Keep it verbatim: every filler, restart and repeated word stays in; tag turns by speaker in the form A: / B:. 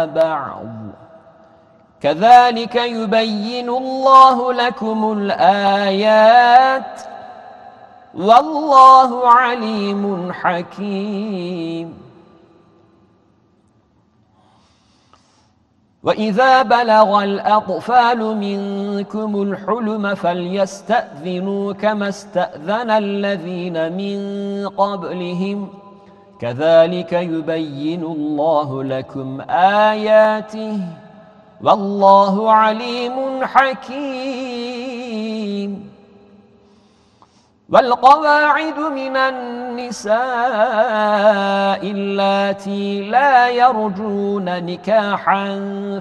A: بعض كذلك يبين الله لكم الآيات والله عليم حكيم. وإذا بلغ الأطفال منكم الحلم فليستأذنوا كما استأذن الذين من قبلهم كذلك يبين الله لكم آياته والله عليم حكيم. والقواعد من النساء اللاتي لا يرجون نكاحا